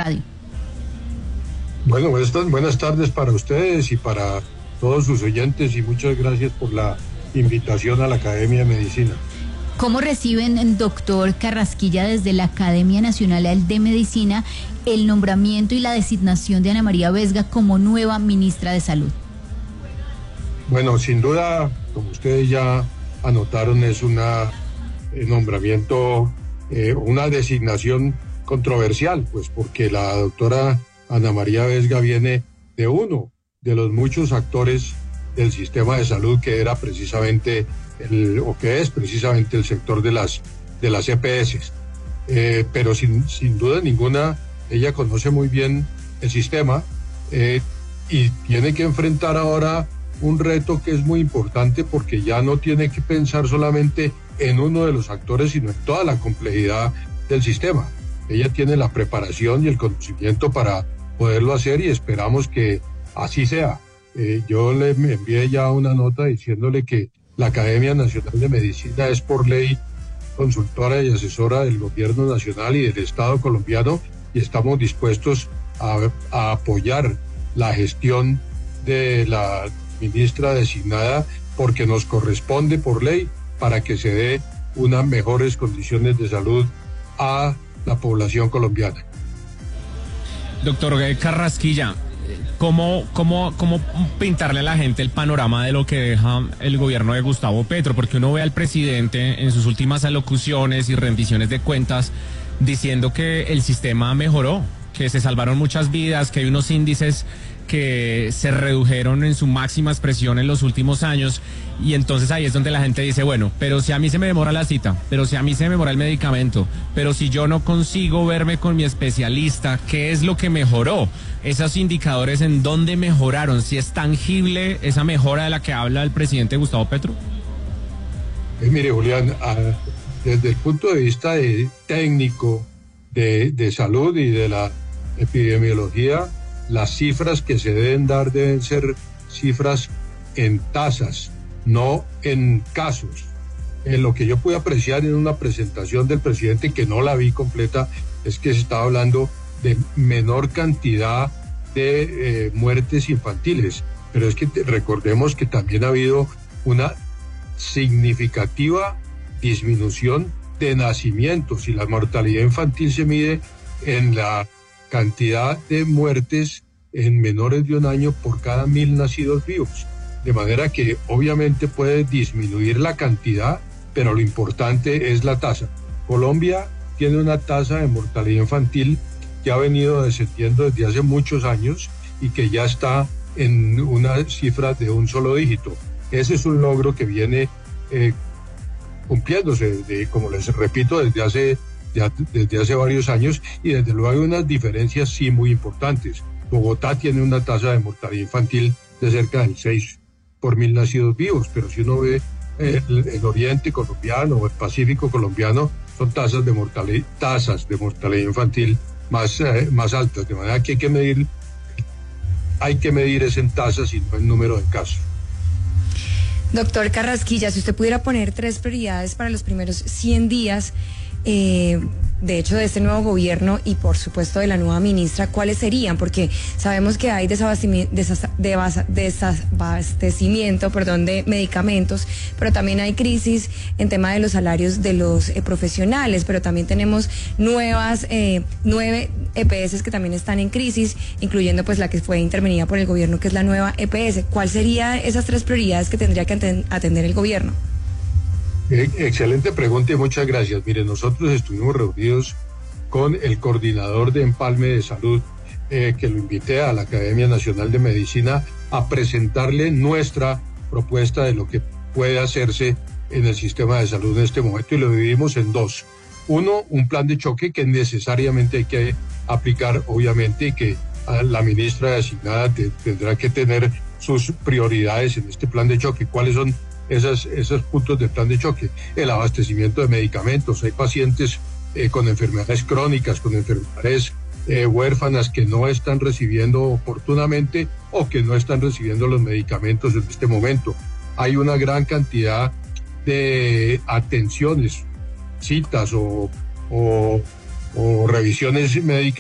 Radio. Bueno, buenas tardes para ustedes y para todos sus oyentes y muchas gracias por la invitación a la Academia de Medicina. ¿Cómo reciben, doctor Carrasquilla, desde la Academia Nacional de Medicina el nombramiento y la designación de Ana María Vesga como nueva ministra de Salud? Bueno, sin duda, como ustedes ya anotaron, es un nombramiento, una designación controversial, pues porque la doctora Ana María Vesga viene de uno de los muchos actores del sistema de salud que era precisamente que es precisamente el sector de las EPS. Pero sin duda ninguna, ella conoce muy bien el sistema y tiene que enfrentar ahora un reto que es muy importante porque ya no tiene que pensar solamente en uno de los actores, sino en toda la complejidad del sistema. Ella tiene la preparación y el conocimiento para poderlo hacer y esperamos que así sea. Yo le envié ya una nota diciéndole que la Academia Nacional de Medicina es por ley consultora y asesora del gobierno nacional y del Estado colombiano y estamos dispuestos a apoyar la gestión de la ministra designada porque nos corresponde por ley para que se dé unas mejores condiciones de salud a la población colombiana. Doctor Carrasquilla, ¿Cómo pintarle a la gente el panorama de lo que deja el gobierno de Gustavo Petro? Porque uno ve al presidente en sus últimas alocuciones y rendiciones de cuentas diciendo que el sistema mejoró, que se salvaron muchas vidas, que hay unos índices que se redujeron en su máxima expresión en los últimos años, y entonces ahí es donde la gente dice, bueno, pero si a mí se me demora la cita, pero si a mí se me demora el medicamento, pero si yo no consigo verme con mi especialista, ¿qué es lo que mejoró? Esos indicadores, ¿en dónde mejoraron? ¿Si es tangible esa mejora de la que habla el presidente Gustavo Petro? Mire, Julián, desde el punto de vista técnico de salud y de la epidemiología, las cifras que se deben dar deben ser cifras en tasas, no en casos. En lo que yo pude apreciar en una presentación del presidente, que no la vi completa, es que se estaba hablando de menor cantidad de muertes infantiles. Pero es que recordemos que también ha habido una significativa disminución de nacimientos y la mortalidad infantil se mide en la cantidad de muertes en menores de un año por cada 1.000 nacidos vivos. De manera que obviamente puede disminuir la cantidad, pero lo importante es la tasa. Colombia tiene una tasa de mortalidad infantil que ha venido descendiendo desde hace muchos años y que ya está en una cifra de un solo dígito. Ese es un logro que viene cumpliéndose, como les repito, desde hace varios años, y desde luego hay unas diferencias sí muy importantes. Bogotá tiene una tasa de mortalidad infantil de cerca del 6 por 1.000 nacidos vivos, pero si uno ve el oriente colombiano o el Pacífico colombiano, son tasas de mortalidad infantil más altas, de manera que hay que medir es en tasas y no en número de casos. Doctor Carrasquilla, si usted pudiera poner 3 prioridades para los primeros 100 días, de hecho, de este nuevo gobierno y por supuesto de la nueva ministra, ¿cuáles serían? Porque sabemos que hay desabastecimiento de medicamentos, pero también hay crisis en tema de los salarios de los profesionales, pero también tenemos 9 EPS que también están en crisis, incluyendo pues la que fue intervenida por el gobierno, que es la nueva EPS. ¿Cuáles serían esas 3 prioridades que tendría que atender el gobierno? Excelente pregunta y muchas gracias. Mire, nosotros estuvimos reunidos con el coordinador de empalme de salud, que lo invité a la Academia Nacional de Medicina a presentarle nuestra propuesta de lo que puede hacerse en el sistema de salud en este momento, y lo dividimos en 2. Uno, un plan de choque que necesariamente hay que aplicar, obviamente, y que la ministra designada tendrá que tener sus prioridades en este plan de choque. ¿Cuáles son esos puntos del plan de choque? El abastecimiento de medicamentos. Hay pacientes con enfermedades crónicas, con enfermedades huérfanas que no están recibiendo oportunamente o que no están recibiendo los medicamentos en este momento. Hay una gran cantidad de atenciones, citas o revisiones médicas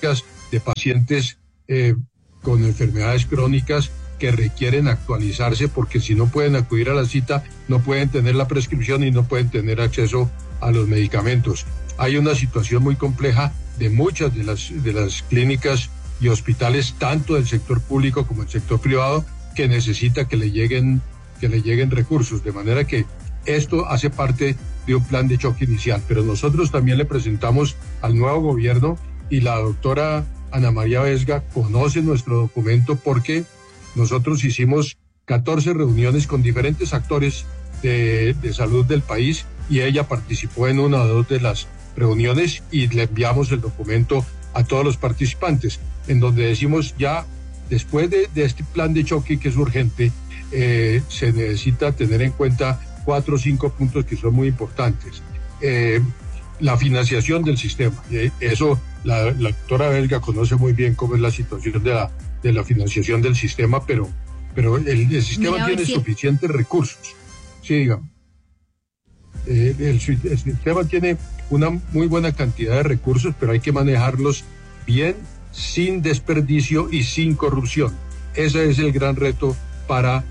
de pacientes con enfermedades crónicas que requieren actualizarse, porque si no pueden acudir a la cita, no pueden tener la prescripción y no pueden tener acceso a los medicamentos. Hay una situación muy compleja de muchas de las clínicas y hospitales, tanto del sector público como del sector privado, que necesita que le lleguen recursos, de manera que esto hace parte de un plan de choque inicial. Pero nosotros también le presentamos al nuevo gobierno, y la doctora Ana María Vesga conoce nuestro documento porque nosotros hicimos 14 reuniones con diferentes actores de salud del país, y ella participó en una o dos de las reuniones, y le enviamos el documento a todos los participantes, en donde decimos ya, después de este plan de choque que es urgente, se necesita tener en cuenta 4 o 5 puntos que son muy importantes. La financiación del sistema, eso la doctora Vesga conoce muy bien cómo es la situación de la financiación del sistema, pero el sistema tiene suficientes recursos. Sí, digamos. El sistema tiene una muy buena cantidad de recursos, pero hay que manejarlos bien, sin desperdicio y sin corrupción. Ese es el gran reto para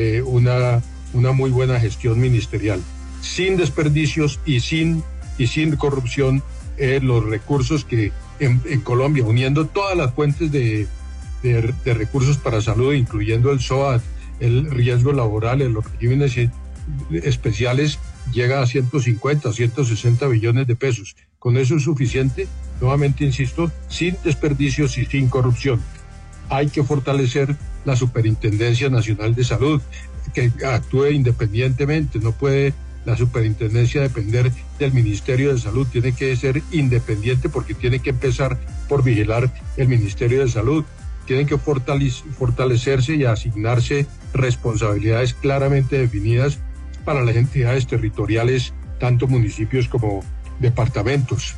una muy buena gestión ministerial. Sin desperdicios y sin corrupción, los recursos que en Colombia, uniendo todas las fuentes de recursos para salud, incluyendo el SOAT, el riesgo laboral, los regímenes especiales, llega a 150, 160 billones de pesos. Con eso es suficiente, nuevamente insisto, sin desperdicios y sin corrupción. Hay que fortalecer la Superintendencia Nacional de Salud, que actúe independientemente. No puede la superintendencia depender del Ministerio de Salud, tiene que ser independiente, porque tiene que empezar por vigilar el Ministerio de Salud. Tienen que fortalecerse y asignarse responsabilidades claramente definidas para las entidades territoriales, tanto municipios como departamentos.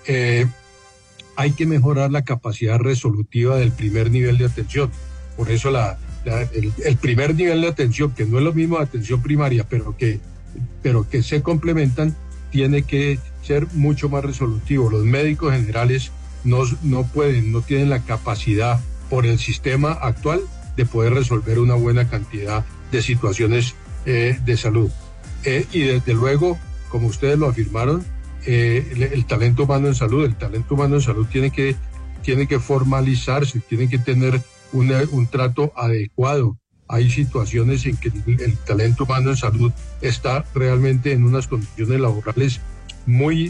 Hay que mejorar la capacidad resolutiva del primer nivel de atención. Por eso el primer nivel de atención, que no es lo mismo de atención primaria, pero que se complementan, tiene que ser mucho más resolutivo. Los médicos generales no tienen la capacidad por el sistema actual de poder resolver una buena cantidad de situaciones de salud. Y desde luego, como ustedes lo afirmaron, el talento humano en salud tiene que formalizarse, tiene que tener un trato adecuado. Hay situaciones en que el talento humano en salud está realmente en unas condiciones laborales muy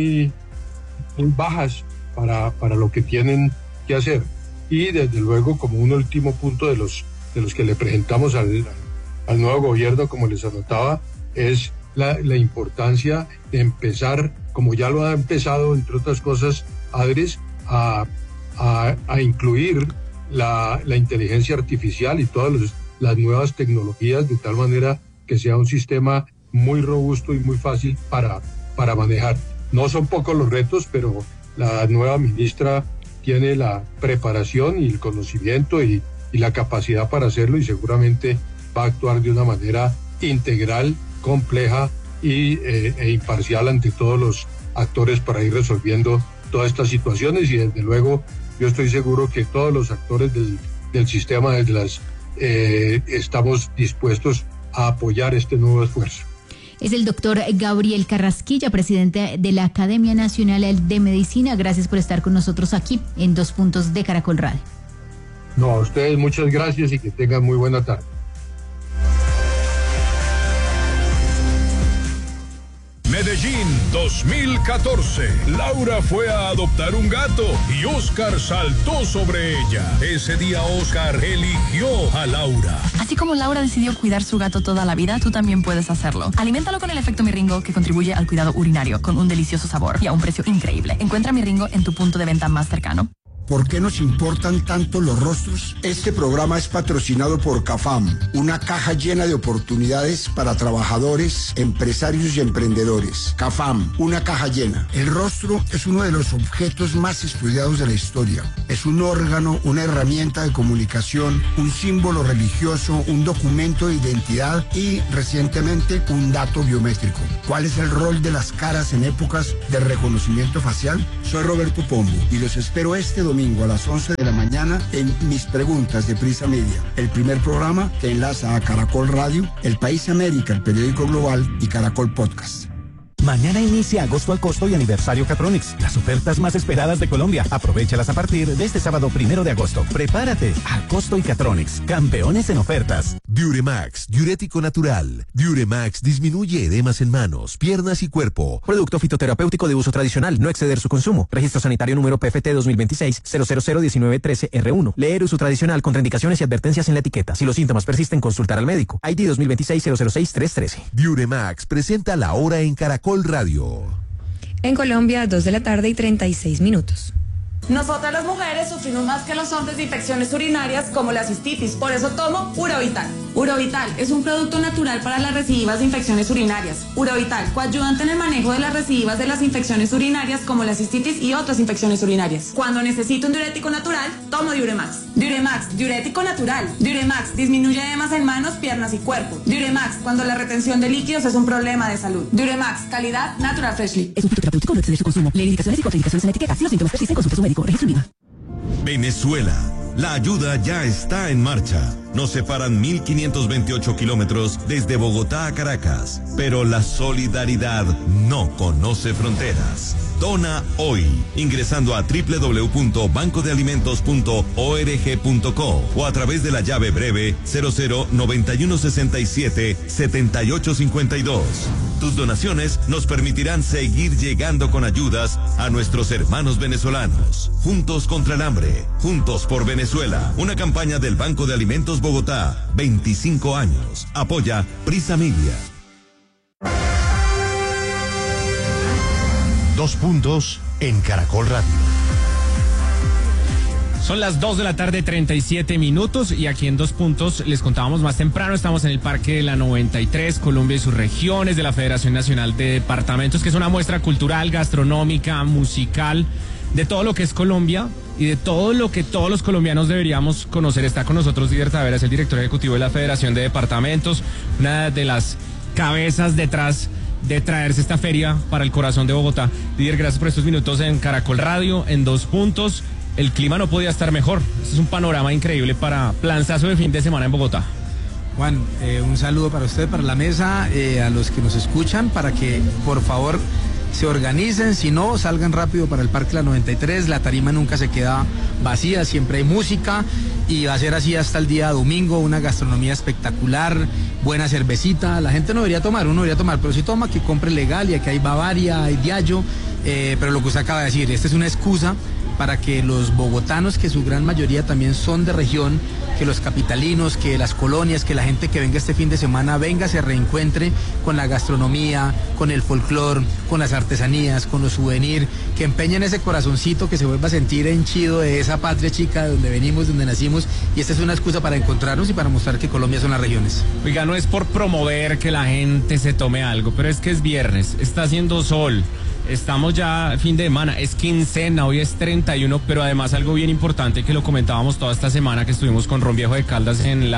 bajas para lo que tienen que hacer. Y desde luego, como un último punto de los que le presentamos al nuevo gobierno, como les anotaba, es la importancia de empezar, como ya lo ha empezado, entre otras cosas, ADRES, a incluir la inteligencia artificial y todas las nuevas tecnologías, de tal manera que sea un sistema muy robusto y muy fácil para manejar. No son pocos los retos, pero la nueva ministra tiene la preparación y el conocimiento y la capacidad para hacerlo, y seguramente va a actuar de una manera integral, compleja e imparcial ante todos los actores para ir resolviendo todas estas situaciones. Y desde luego yo estoy seguro que todos los actores del sistema estamos dispuestos a apoyar este nuevo esfuerzo. Es el doctor Gabriel Carrasquilla, presidente de la Academia Nacional de Medicina. Gracias por estar con nosotros aquí en 2 Puntos de Caracol Radio. No, a ustedes muchas gracias y que tengan muy buena tarde. Medellín 2014. Laura fue a adoptar un gato y Oscar saltó sobre ella. Ese día Oscar eligió a Laura. Así como Laura decidió cuidar su gato toda la vida, tú también puedes hacerlo. Aliméntalo con el efecto Miringo, que contribuye al cuidado urinario, con un delicioso sabor y a un precio increíble. Encuentra Miringo en tu punto de venta más cercano. ¿Por qué nos importan tanto los rostros? Este programa es patrocinado por CAFAM, una caja llena de oportunidades para trabajadores, empresarios y emprendedores. CAFAM, una caja llena. El rostro es uno de los objetos más estudiados de la historia. Es un órgano, una herramienta de comunicación, un símbolo religioso, un documento de identidad y, recientemente, un dato biométrico. ¿Cuál es el rol de las caras en épocas de reconocimiento facial? Soy Roberto Pombo y los espero este domingo domingo a las 11 de la mañana en Mis Preguntas de Prisa Media, el primer programa que enlaza a Caracol Radio, El País América, el periódico global y Caracol Podcast. Mañana inicia Agosto al Costo y Aniversario Catronics, las ofertas más esperadas de Colombia. Aprovéchalas a partir de este sábado 1 de agosto. Prepárate, Acosto y Catronics, campeones en ofertas. Diuremax, diurético natural. Diuremax disminuye edemas en manos, piernas y cuerpo. Producto fitoterapéutico de uso tradicional, no exceder su consumo. Registro sanitario número PFT 2026-0001913R1. Leer uso tradicional, contraindicaciones y advertencias en la etiqueta. Si los síntomas persisten, consultar al médico. ID 2026-006-313. Diuremax presenta La Hora en Caracol Radio. En Colombia, 2:36 p.m. Nosotras las mujeres sufrimos más que los hombres de infecciones urinarias como la cistitis, por eso tomo Urovital. Urovital es un producto natural para las recidivas de infecciones urinarias. Urovital, coayudante en el manejo de las recidivas de las infecciones urinarias como la cistitis y otras infecciones urinarias. Cuando necesito un diurético natural, tomo Diuremax. Diuremax, diurético natural. Diuremax, disminuye edemas en manos, piernas y cuerpo. Diuremax, cuando la retención de líquidos es un problema de salud. Diuremax, calidad Natural Freshly. Es un fitoterapéutico, no exceder su consumo. Leer indicaciones y contraindicaciones en la etiqueta. Si los síntomas persisten, consulte a su médico. Registro IVA. Venezuela. La ayuda ya está en marcha. Nos separan 1.528 kilómetros desde Bogotá a Caracas, pero la solidaridad no conoce fronteras. Dona hoy, ingresando a www.bancodealimentos.org.co o a través de la llave breve 0091677852. Tus donaciones nos permitirán seguir llegando con ayudas a nuestros hermanos venezolanos. Juntos contra el hambre, juntos por Venezuela. Una campaña del Banco de Alimentos Bogotá, 25 años. Apoya Prisa Media. 2 puntos en Caracol Radio. Son las 2:37 p.m. y aquí en 2 puntos les contábamos más temprano, estamos en el Parque de la 93, Colombia y sus regiones de la Federación Nacional de Departamentos, que es una muestra cultural, gastronómica, musical, de todo lo que es Colombia y de todo lo que todos los colombianos deberíamos conocer. Está con nosotros Didier Taveras, el director ejecutivo de la Federación de Departamentos, una de las cabezas detrás de traerse esta feria para el corazón de Bogotá. Didier, gracias por estos minutos en Caracol Radio, en 2 puntos. El clima no podía estar mejor. Este es un panorama increíble para planzazo de fin de semana en Bogotá. Juan, un saludo para usted, para la mesa, a los que nos escuchan, para que por favor se organicen, si no, salgan rápido para el Parque La 93, la tarima nunca se queda vacía, siempre hay música y va a ser así hasta el día domingo, una gastronomía espectacular, buena cervecita, la gente no debería tomar, uno debería tomar, pero si toma, que compre legal, y aquí hay Bavaria, hay Diageo, pero lo que usted acaba de decir, esta es una excusa para que los bogotanos, que su gran mayoría también son de región, que los capitalinos, que las colonias, que la gente que venga este fin de semana venga, se reencuentre con la gastronomía, con el folclor, con las artesanías, con los souvenirs, que empeñen ese corazoncito, que se vuelva a sentir henchido de esa patria chica de donde venimos, donde nacimos, y esta es una excusa para encontrarnos y para mostrar que Colombia son las regiones. Oiga, no es por promover que la gente se tome algo, pero es que es viernes, está haciendo sol. Estamos ya fin de semana, es quincena, hoy es 31, pero además algo bien importante que lo comentábamos toda esta semana que estuvimos con Ron Viejo de Caldas en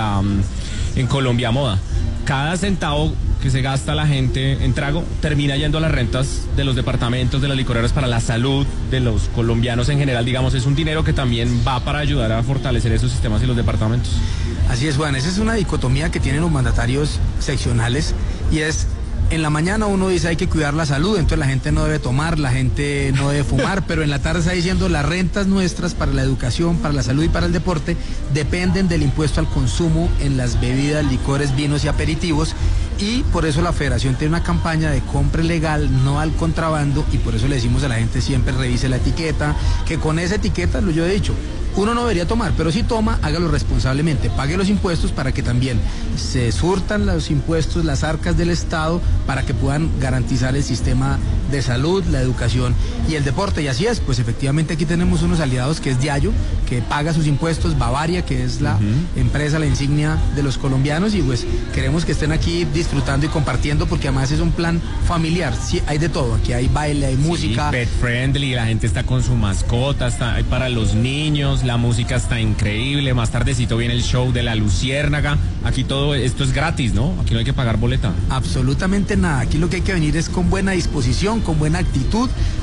Colombia Moda. Cada centavo que se gasta la gente en trago termina yendo a las rentas de los departamentos, de las licoreras, para la salud de los colombianos en general, digamos, es un dinero que también va para ayudar a fortalecer esos sistemas y los departamentos. Así es, Juan, esa es una dicotomía que tienen los mandatarios seccionales y es: en la mañana uno dice hay que cuidar la salud, entonces la gente no debe tomar, la gente no debe fumar, pero en la tarde está diciendo las rentas nuestras para la educación, para la salud y para el deporte dependen del impuesto al consumo en las bebidas, licores, vinos y aperitivos, y por eso la Federación tiene una campaña de compra legal, no al contrabando, y por eso le decimos a la gente siempre revise la etiqueta, que con esa etiqueta, yo he dicho, uno no debería tomar, pero si toma, hágalo responsablemente, pague los impuestos para que también se surtan los impuestos, las arcas del Estado, para que puedan garantizar el sistema de salud, la educación y el deporte. Y así es, pues efectivamente aquí tenemos unos aliados que es Diageo, que paga sus impuestos, Bavaria, que es la empresa, la insignia de los colombianos, y pues queremos que estén aquí disfrutando y compartiendo, porque además es un plan familiar, sí, hay de todo, aquí hay baile, hay música. Pet friendly, la gente está con su mascota, hay para los niños, la música está increíble, más tardecito viene el show de la Luciérnaga, aquí todo esto es gratis, ¿no? Aquí no hay que pagar boleta. Absolutamente nada, aquí lo que hay que venir es con buena disposición, con buena actitud,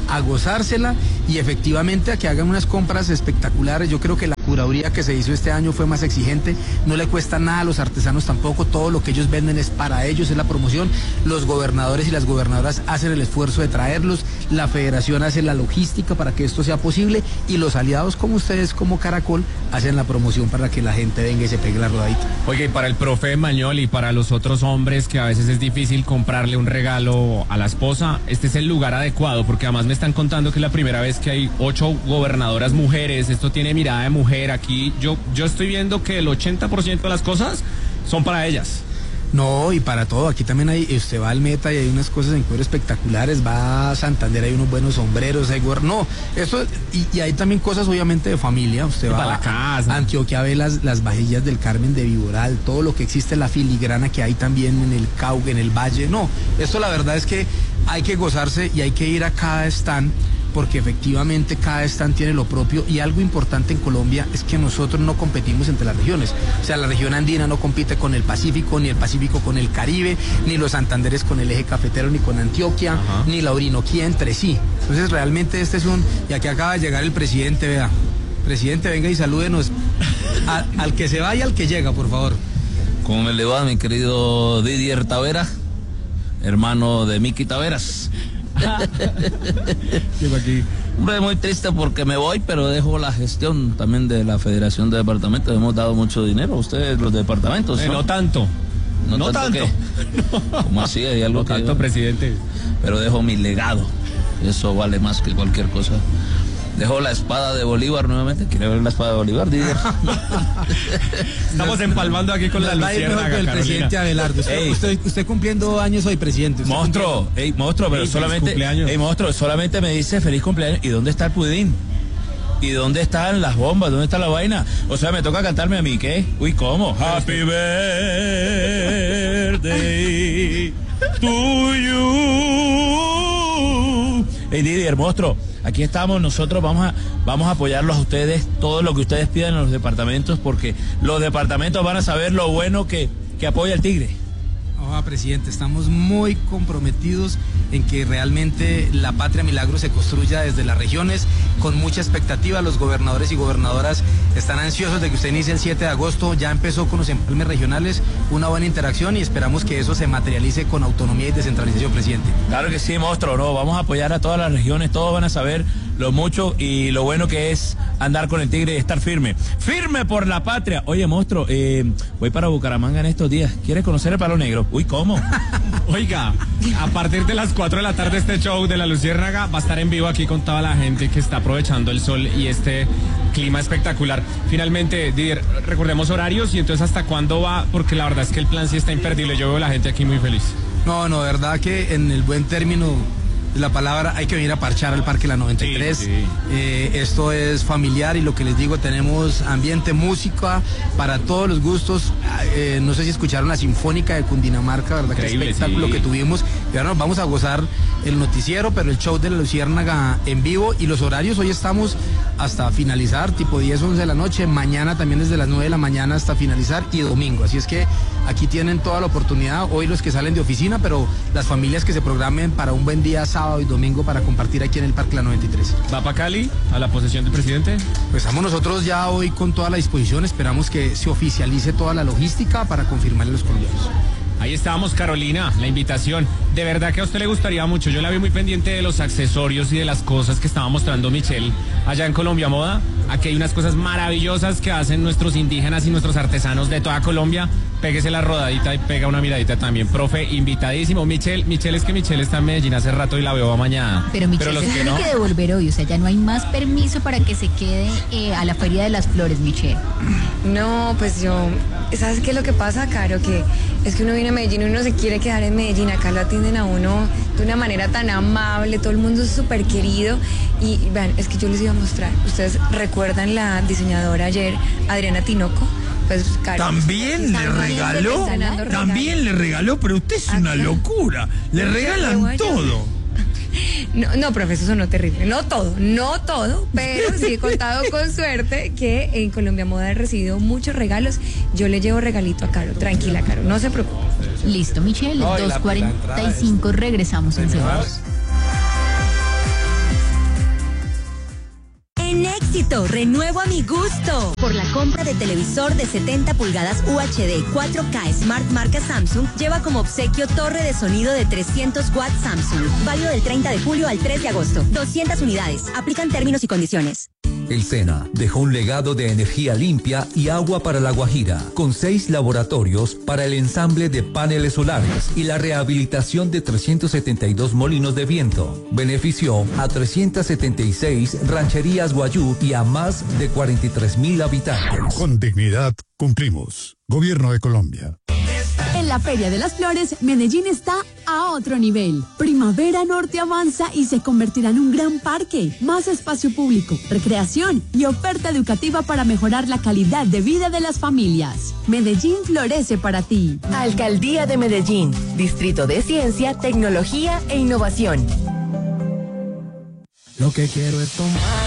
a gozársela y efectivamente a que hagan unas compras espectaculares. Yo creo que la curaduría que se hizo este año fue más exigente, no le cuesta nada a los artesanos tampoco, todo lo que ellos venden es para ellos, es la promoción, los gobernadores y las gobernadoras hacen el esfuerzo de traerlos, la federación hace la logística para que esto sea posible y los aliados como ustedes, como Caracol, hacen la promoción para que la gente venga y se pegue la rodadita. Oye, y para el profe Mañol y para los otros hombres que a veces es difícil comprarle un regalo a la esposa, este es el lugar adecuado, porque además me están contando que es la primera vez que hay 8 gobernadoras mujeres, esto tiene mirada de mujer, aquí yo estoy viendo que el 80% de las cosas son para ellas. No, y para todo, aquí también usted va al Meta y hay unas cosas en cuero espectaculares, va a Santander, hay unos buenos sombreros, no, eso, y hay también cosas obviamente de familia, usted va para la casa. a Antioquia, ve las vajillas del Carmen de Viboral, todo lo que existe, la filigrana que hay también en el Cauca, en el Valle, no, esto la verdad es que hay que gozarse y hay que ir a cada stand, porque efectivamente cada stand tiene lo propio y algo importante en Colombia es que nosotros no competimos entre las regiones, o sea, la región andina no compite con el Pacífico, ni el Pacífico con el Caribe, ni los Santanderes con el eje cafetero, ni con Antioquia, ni la Orinoquía entre sí. Entonces realmente este es y aquí acaba de llegar el presidente, vea, presidente, venga y salúdenos al que se va y al que llega, por favor. ¿Cómo me le va, mi querido Didier Tavera, hermano de Miki Taveras? Hombre, muy triste porque me voy, pero dejo la gestión también de la Federación de Departamentos. Hemos dado mucho dinero a ustedes, los departamentos, ¿no? No tanto. No tanto. ¿Cómo así? Hay algo no tanto, presidente. Pero dejo mi legado. Eso vale más que cualquier cosa. Dejo la espada de Bolívar nuevamente. ¿Quiere ver la espada de Bolívar, Didier? Estamos empalmando aquí con la luciérnaga, el presidente Abelardo. Usted cumpliendo años hoy, presidente. Monstruo, pero solamente me dice feliz cumpleaños. ¿Y dónde está el pudín? ¿Y dónde están las bombas? ¿Dónde está la vaina? O sea, me toca cantarme a mí, ¿qué? Uy, ¿cómo? Happy birthday to you. Hey, Didier, monstruo, aquí estamos, nosotros vamos a apoyarlos a ustedes, todo lo que ustedes pidan en los departamentos, porque los departamentos van a saber lo bueno que apoya el Tigre. Presidente, estamos muy comprometidos en que realmente la Patria Milagro se construya desde las regiones con mucha expectativa. Los gobernadores y gobernadoras están ansiosos de que usted inicie el 7 de agosto, ya empezó con los empalmes regionales, una buena interacción y esperamos que eso se materialice con autonomía y descentralización, presidente. Claro que sí, monstruo, no, vamos a apoyar a todas las regiones, todos van a saber lo mucho y lo bueno que es andar con el Tigre y estar firme por la patria. Oye, monstruo, voy para Bucaramanga en estos días, ¿quieres conocer el Palo Negro? Uy, ¿cómo? Oiga, a partir de las 4 de la tarde este show de la Luciérnaga va a estar en vivo aquí con toda la gente que está aprovechando el sol y este clima espectacular. Finalmente, Didier, recordemos horarios y entonces hasta cuándo va, porque la verdad es que el plan sí está imperdible, yo veo a la gente aquí muy feliz. No, verdad que en el buen término de la palabra hay que venir a parchar al Parque La 93. Sí. Esto es familiar y lo que les digo, tenemos ambiente, música para todos los gustos. No sé si escucharon la Sinfónica de Cundinamarca, ¿verdad? Increíble, qué espectáculo que tuvimos. Y ahora nos vamos a gozar el noticiero, pero el show de la Luciérnaga en vivo y los horarios. Hoy estamos hasta finalizar, tipo 10, 11 de la noche. Mañana también desde las 9 de la mañana hasta finalizar y domingo. Así es que aquí tienen toda la oportunidad. Hoy los que salen de oficina, pero las familias que se programen para un buen día sábado y domingo para compartir aquí en el Parque La 93. ¿Va para Cali a la posesión del presidente? Pues estamos nosotros ya hoy con toda la disposición, esperamos que se oficialice toda la logística para confirmarle a los colombianos. Ahí estábamos, Carolina, la invitación. De verdad que a usted le gustaría mucho. Yo la vi muy pendiente de los accesorios y de las cosas que estaba mostrando Michelle allá en Colombia Moda. Aquí hay unas cosas maravillosas que hacen nuestros indígenas y nuestros artesanos de toda Colombia. Péguese la rodadita y pega una miradita también. Profe, invitadísimo. Michelle es que Michelle está en Medellín hace rato y la veo mañana. Pero Michelle se tiene que devolver hoy, o sea, ya no hay más permiso para que se quede a la Feria de las Flores, Michelle. No, pues ¿sabes qué es lo que pasa, Caro? Que es que uno viene a Medellín y uno se quiere quedar en Medellín, acá lo atienden a uno de una manera tan amable, todo el mundo es súper querido y vean, es que yo les iba a mostrar, ustedes recuerdan la diseñadora ayer, Adriana Tinoco, pues Caro, también le regaló, pero usted es una locura, le regalan todo. No, profe, eso sonó terrible. No todo, pero sí he contado con suerte que en Colombia Moda he recibido muchos regalos. Yo le llevo regalito a Caro, tranquila, Caro, no se preocupe. Listo, Michelle, 2:45, regresamos en segundos. éxito, renuevo a mi gusto. Por la compra de televisor de 70 pulgadas UHD 4K Smart marca Samsung, lleva como obsequio torre de sonido de 300 watts Samsung. Válido del 30 de julio al 3 de agosto. 200 unidades. Aplican términos y condiciones. El SENA dejó un legado de energía limpia y agua para La Guajira, con 6 laboratorios para el ensamble de paneles solares y la rehabilitación de 372 molinos de viento. Benefició a 376 rancherías guayú y a más de 43,000 habitantes. Con dignidad cumplimos. Gobierno de Colombia. En la Feria de las Flores, Medellín está a otro nivel. Primavera Norte avanza y se convertirá en un gran parque, más espacio público, recreación y oferta educativa para mejorar la calidad de vida de las familias. Medellín florece para ti. Alcaldía de Medellín, Distrito de Ciencia, Tecnología e Innovación. Lo que quiero es tomar